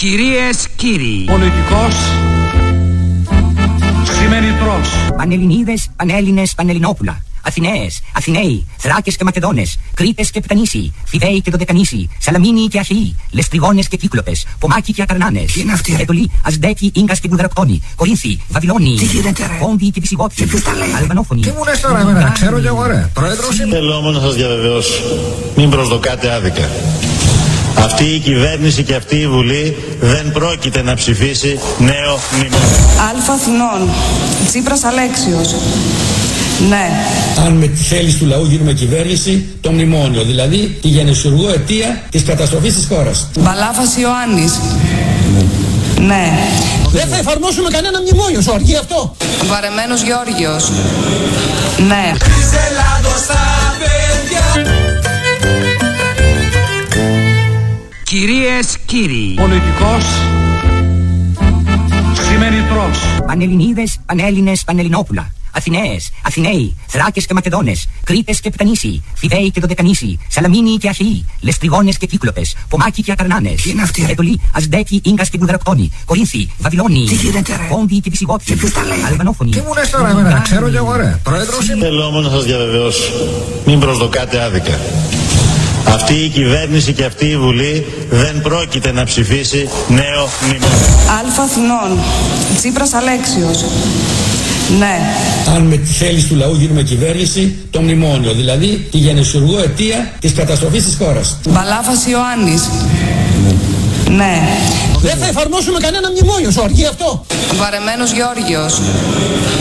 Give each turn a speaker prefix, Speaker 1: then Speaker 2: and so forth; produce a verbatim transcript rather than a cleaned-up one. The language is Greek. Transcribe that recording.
Speaker 1: Κυρίες, κύριοι.
Speaker 2: Πολιτικός σημαίνει τρός.
Speaker 3: Πανελληνίδες, Πανέλληνες, Πανελληνόπουλα. Αθηναίες, Αθηναίοι, Θράκες και Μακεδόνες, Κρήτες και Πτανήσοι, Φιδαίοι και Δωδεκανήσοι, Σαλαμίνοι και Αχαιοί, Λεστριγόνες και Κύκλοπες, Πομάκοι και Ακαρνάνες.
Speaker 2: Τι είναι αυτοί, ρε?
Speaker 3: Εδωλοί, Αζντέκοι, Ίγκας και Μπουδαρακτόνοι, Κορίνθοι, Βαβυλώνοι.
Speaker 2: Τι γίνεται, ρε?
Speaker 3: Πόντιοι και Βυσιγότοι.
Speaker 2: Και ποιος τα λέει?
Speaker 3: Αλβανόφωνοι.
Speaker 2: Τι μου λες τώρα εμένα, ξέρω κι εγώ ρε. Πρόεδρος είμαι.
Speaker 4: Θέλω όμως να σας διαβεβαιώσω, μην προσδοκάτε άδικα. Αυτή η κυβέρνηση και αυτή η Βουλή δεν πρόκειται να ψηφίσει νέο μνημόνιο.
Speaker 5: Αλφα Αθηνών, Τσίπρας Αλέξιος. Ναι.
Speaker 6: Αν με τη θέληση του λαού γίνουμε κυβέρνηση, το μνημόνιο, δηλαδή τη γενεσιουργό αιτία της καταστροφής της χώρας.
Speaker 5: Μπαλάφας Ιωάννης. Ναι.
Speaker 6: Δεν θα εφαρμόσουμε κανένα μνημόνιο, σου αρκεί αυτό.
Speaker 5: Βαρεμένος Γεώργιος. Ναι.
Speaker 1: Κυρίες, κύριοι.
Speaker 2: Πολιτικός σημαίνει τρός.
Speaker 3: Πανελληνίδες, Πανέλληνες, Πανελληνόπουλα. Αθηναίες, Αθηναίοι, Θράκες και Μακεδόνες, Κρήτες και Πτανήσοι, Φιδαίοι και Δωδεκανήσοι, Σαλαμίνοι και Αχαιοί, Λεστριγόνες και Κύκλοπες, Πομάκοι και Ακαρνάνες.
Speaker 2: Τι είναι αυτοί, ρε?
Speaker 3: Εδωλοί, Αζντέκοι, Ίγκας και Μπουδαρακτόνοι, Κορίνθοι, Βαβυλώνοι.
Speaker 2: Τι γίνεται, ρε?
Speaker 3: Πόντιοι και Βυσιγότοι.
Speaker 2: Και ποιος τα λέει?
Speaker 3: Αλβανόφωνοι.
Speaker 2: Τι μου λες τώρα εμένα, ξέρω κι εγώ ρε. Πρόεδρος είμαι.
Speaker 4: Θέλω όμως να σας διαβεβαιώσω, μην προσδοκάτε άδικα. Αυτή η κυβέρνηση και αυτή η Βουλή δεν πρόκειται να ψηφίσει νέο μνημόνιο.
Speaker 5: Αλφα Αθηνών, Τσίπρας Αλέξιος. Ναι.
Speaker 6: Αν με τη θέληση του λαού γίνουμε κυβέρνηση, το μνημόνιο, δηλαδή τη γενεσιουργό αιτία της καταστροφής της χώρας.
Speaker 5: Μπαλάφας Ιωάννης. Ναι.
Speaker 6: Δεν θα εφαρμόσουμε κανένα μνημόνιο, σου αρκεί αυτό.
Speaker 5: Βαρεμένος Γεώργιος.